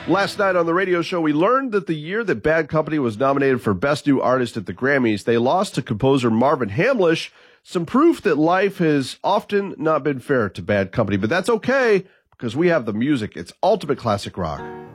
Last night on the radio show, we learned that the year that Bad Company was nominated for Best New Artist at the Grammys, they lost to composer Marvin Hamlish, some proof that life has often not been fair to Bad Company. But that's okay, because we have the music. It's ultimate classic rock.